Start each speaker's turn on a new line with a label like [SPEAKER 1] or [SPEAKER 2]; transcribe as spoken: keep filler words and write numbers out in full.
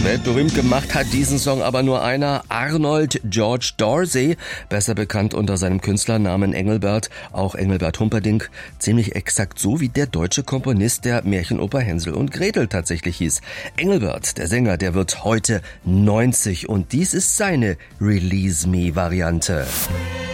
[SPEAKER 1] Weltberühmt gemacht hat diesen Song aber nur einer, Arnold George Dorsey, besser bekannt unter seinem Künstlernamen Engelbert, auch Engelbert Humperdinck, ziemlich exakt so wie der deutsche Komponist der Märchenoper Hänsel und Gretel tatsächlich hieß. Engelbert, der Sänger, der wird heute neunzig und dies ist seine Release Me-Variante.